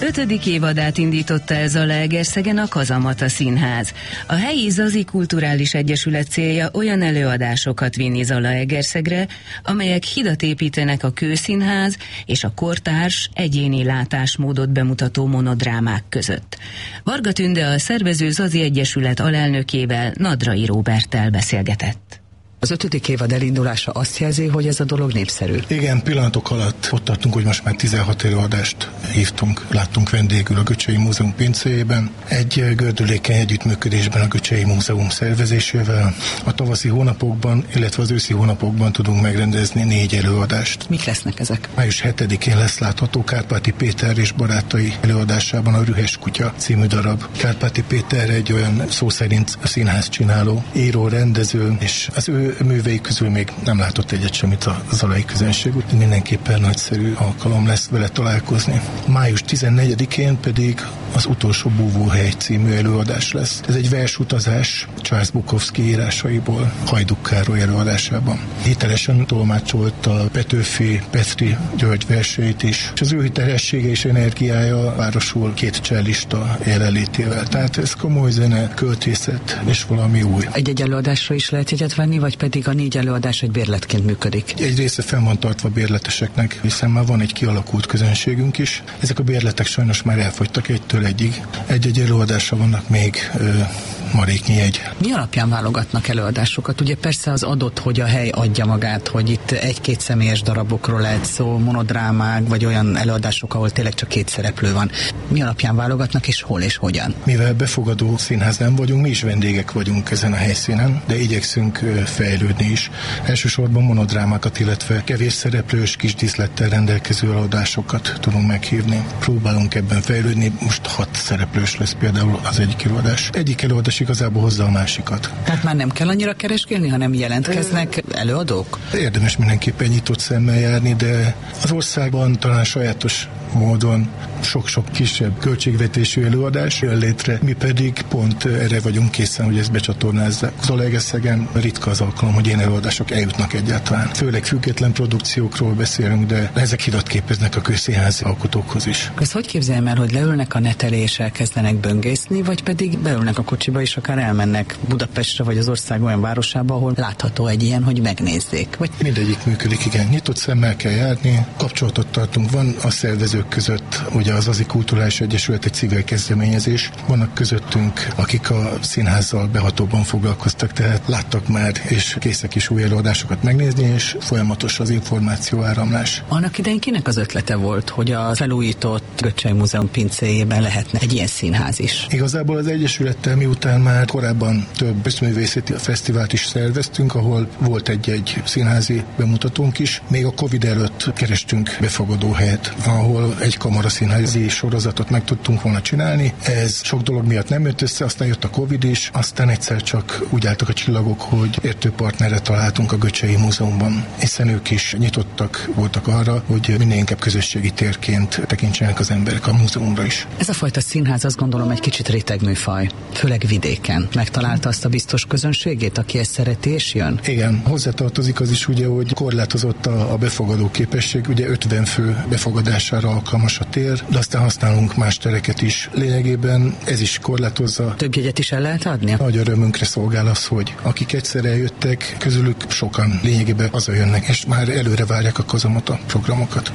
5. évadát indította el Zalaegerszegen a Kazamata Színház. A helyi Zazi Kulturális Egyesület célja olyan előadásokat vinni Zalaegerszegre, amelyek hidat építenek a Kőszínház és a kortárs egyéni látásmódot bemutató monodrámák között. Varga Tünde a szervező Zazi Egyesület alelnökével, Nadrai Róberttel beszélgetett. Az 5. évad elindulása azt jelzi, hogy ez a dolog népszerű. Igen, pillanatok alatt ott tartunk, hogy most már 16 előadást hívtunk, láttunk vendégül a Göcsei Múzeum pincéjében. Egy gördülékeny együttműködésben a Göcsei Múzeum szervezésével a tavaszi hónapokban, illetve az őszi hónapokban tudunk megrendezni 4 előadást. Mik lesznek ezek? Május 7-én lesz látható Kárpáti Péter és barátai előadásában a Rühes Kutya című darab. Kárpáti Péter egy olyan szó szerint színházcsináló, író, rendező, és az ő művei közül még nem látott egyet semmit a zalai közönség, úgyhogy mindenképpen nagyszerű alkalom lesz vele találkozni. Május 14-én pedig az Utolsó búvóhely című előadás lesz. Ez egy versutazás Charles Bukowski írásaiból Hajduk Károly előadásában. Hitelesen tolmácsolta Petőfi, Petri György verseit is, és az ő hitelessége és energiája városul 2 csellista jelenlétével. Tehát ez komoly zene, költészet és valami új. Egy előadásra is lehet jegyet venni, vagy pedig a 4 előadás egy bérletként működik? Egy része fenn van tartva bérleteseknek, hiszen már van egy kialakult közönségünk is. Ezek a bérletek sajnos már elfogytak 1-től 1-ig. Egy-egy előadásra vannak még maréknyi jegy. Mi alapján válogatnak előadásokat? Ugye persze az adott, hogy a hely adja magát, hogy itt 1-2 személyes darabokról lehet szó, monodrámák, vagy olyan előadások, ahol tényleg csak 2 szereplő van. Mi alapján válogatnak, és hol és hogyan? Mivel befogadó színház nem vagyunk, mi is vendégek vagyunk ezen a helyszínen, de igyekszünk fejlődni is. Elsősorban monodrámákat, illetve kevés szereplős, kis díszlettel rendelkező előadásokat tudunk meghívni. Próbálunk ebben fejlődni, most 6 szereplős lesz például az egyik előadás. Egyik előadás igazából hozza a másikat. Tehát már nem kell annyira keresgélni, hanem jelentkeznek előadók? Érdemes mindenképpen nyitott szemmel járni, de az országban talán sajátos módon sok-sok kisebb költségvetésű előadás jön létre, mi pedig pont erre vagyunk készen, hogy ezt becsatornázzák. Zalaegerszegen ritka az alkalom, hogy ilyen előadások eljutnak egyáltalán. Főleg független produkciókról beszélünk, de ezek hidat képeznek a közszínházi alkotókhoz is. Ezt hogy képzeljem el, hogy leülnek a net elé és elkezdenek böngészni, vagy pedig beülnek a kocsiba és akár elmennek Budapestre vagy az ország olyan városába, ahol látható egy ilyen, hogy megnézzék? Vagy... Mindegyik működik, igen. Nyitott szemmel kell járni, kapcsolatot tartunk. Van a szervezők között, ugye az Zazi Kulturális Egyesület egy cigány kezdeményezés. Vannak közöttünk, akik a színházzal behatóban foglalkoztak, tehát láttak már, és készek is új előadásokat megnézni, és folyamatos az információ áramlás. Annak idején kinek az ötlete volt, hogy a felújított Göcsei Múzeum pincéjében lehetne egy ilyen színház is? Igazából az Egyesülettel miután már korábban több összművészeti fesztivált is szerveztünk, ahol volt egy színházi bemutatónk is. Még a Covid előtt kerestünk befogadó helyet, ahol egy kamaraszínházi sorozatot meg tudtunk volna csinálni. Ez sok dolog miatt nem jött össze, aztán jött a Covid is, aztán egyszer csak úgy álltak a csillagok, hogy értő partnerre találtunk a Göcsei Múzeumban, hiszen ők is nyitottak voltak arra, hogy minél inkább közösségi térként tekintsenek az emberek a múzeumra is. Ez a fajta színház, azt gondolom, egy kicsit rétegműfaj, főleg vidéken. Megtalálta azt a biztos közönségét, aki ezt szereti és jön? Igen, hozzátartozik az is ugye, hogy korlátozott a befogadó képesség, ugye 50 fő befogadására alkalmas a tér, de aztán használunk más tereket is. Lényegében ez is korlátozza. Több jegyet is el lehet adni? Nagy örömünkre szolgál az, hogy akik egyszer eljöttek, közülük sokan lényegében hazajönnek, és már előre várják a Kazamata programokat.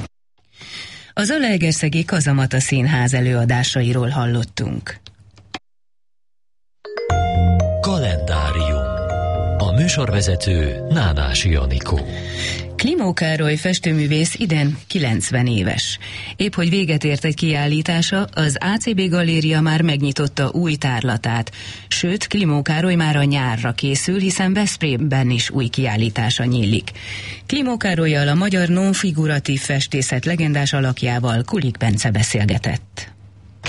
A Zalaegerszegi Kazamata Színház előadásairól hallottunk. Kalendárium. A műsorvezető Nánási Anikó. Klimó Károly festőművész idén 90 éves. Épp hogy véget ért egy kiállítása, az ACB Galéria már megnyitotta új tárlatát. Sőt, Klimó Károly már a nyárra készül, hiszen Veszprémben is új kiállítása nyílik. Klimó Károllyal, a magyar non-figuratív festészet legendás alakjával Kulik Bence beszélgetett.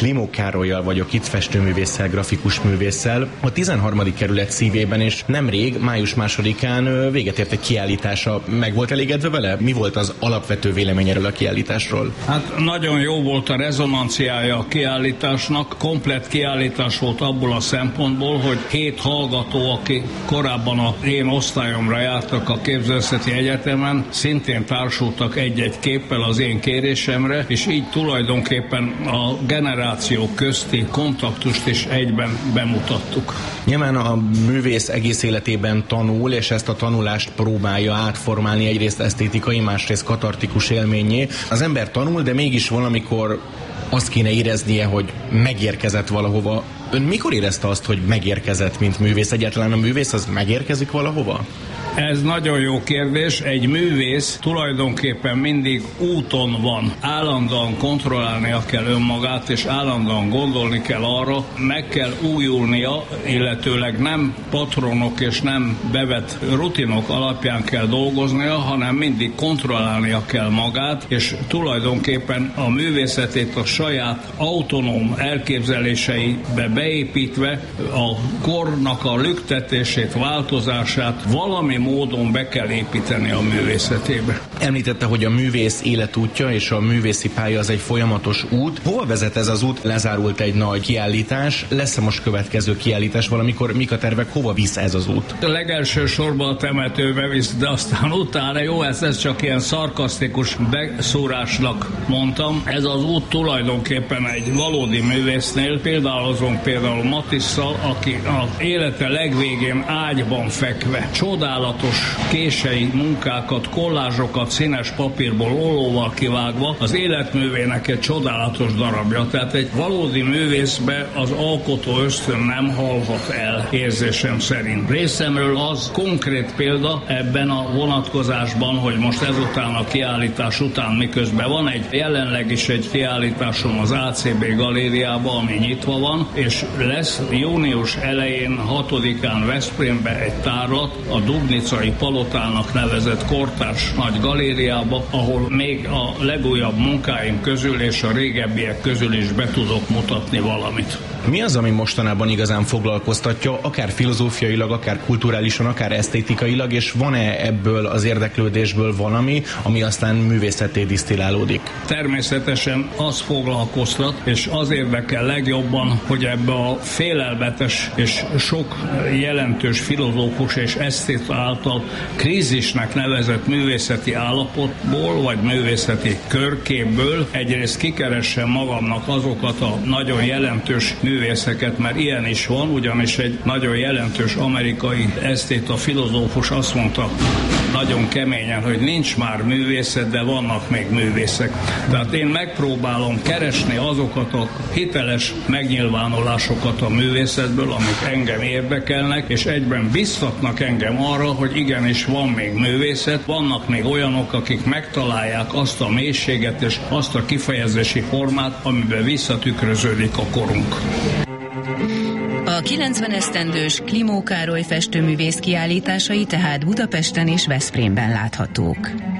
Klimó Károllyal vagyok itt, festőművésszel, grafikus művésszel. A 13. kerület szívében, és nemrég, május 2-án véget ért egy kiállítása. Meg volt elégedve vele? Mi volt az alapvető vélemény erről a kiállításról? Hát nagyon jó volt a rezonanciája a kiállításnak. Komplett kiállítás volt abból a szempontból, hogy 7 hallgató, aki korábban a én osztályomra jártak a Képzőművészeti Egyetemen, szintén társultak egy-egy képpel az én kérésemre, és így tulajdonképpen a generációk közti kontaktust is egyben bemutattuk. Nyilván a művész egész életében tanul, és ezt a tanulást próbálja átformálni egyrészt esztétikai, másrészt katartikus élménnyé. Az ember tanul, de mégis valamikor azt kéne éreznie, hogy megérkezett valahova. Ön mikor érezte azt, hogy megérkezett, mint művész? Egyáltalán a művész az megérkezik valahova? Ez nagyon jó kérdés. Egy művész tulajdonképpen mindig úton van. Állandóan kontrollálnia kell önmagát, és állandóan gondolni kell arra, meg kell újulnia, illetőleg nem patronok és nem bevett rutinok alapján kell dolgoznia, hanem mindig kontrollálnia kell magát, és tulajdonképpen a művészetét a saját autonóm elképzeléseibe beépítve a kornak a lüktetését, változását valami módon be kell építeni a művészetébe. Említette, hogy a művész életútja és a művészi pálya az egy folyamatos út. Hova vezet ez az út? Lezárult egy nagy kiállítás. Lesz-e most következő kiállítás valamikor? Mik a tervek? Hova visz ez az út? A legelső sorban a temetőbe visz, de aztán utána, jó, ez csak ilyen szarkasztikus beszúrásnak mondtam. Ez az út tulajdonképpen egy valódi művésznél. Például Matisszal, aki az élete legvégén ágyban fekve csodálatos kései munkákat, kollázsokat színes papírból ollóval kivágva, az életművének egy csodálatos darabja. Tehát egy valódi művészbe az alkotó ösztön nem halhat el, érzésem szerint. Részemről az konkrét példa ebben a vonatkozásban, hogy most ezután a kiállítás után miközben van jelenleg is egy kiállításom az ACB galériában, ami nyitva van, és lesz június elején 6-án Veszprémben egy tárlat, a Dubnicai Palotának nevezett kortárs nagy galériába, ahol még a legújabb munkáim közül és a régebbiek közül is be tudok mutatni valamit. Mi az, ami mostanában igazán foglalkoztatja, akár filozófiailag, akár kulturálisan, akár esztétikailag, és van-e ebből az érdeklődésből valami, ami aztán művészetté disztillálódik? Természetesen az foglalkoztat, és az érdekel legjobban, hogy ebbe a félelmetes és sok jelentős filozófus és esztéta által krízisnek nevezett művészeti állapotból, vagy művészeti körképből egyrészt kikeressem magamnak azokat a nagyon jelentős művészeket, mert ilyen is van, ugyanis egy nagyon jelentős amerikai esztéta filozófus azt mondta nagyon keményen, hogy nincs már művészet, de vannak még művészek. Tehát én megpróbálom keresni azokat a hiteles megnyilvánulásokat a művészetből, amik engem érdekelnek, és egyben biztatnak engem arra, hogy igenis van még művészet, vannak még olyanok, akik megtalálják azt a mélységet és azt a kifejezési formát, amiben visszatükröződik a korunk. A 90 esztendős Klimó Károly festőművész kiállításai tehát Budapesten és Veszprémben láthatók.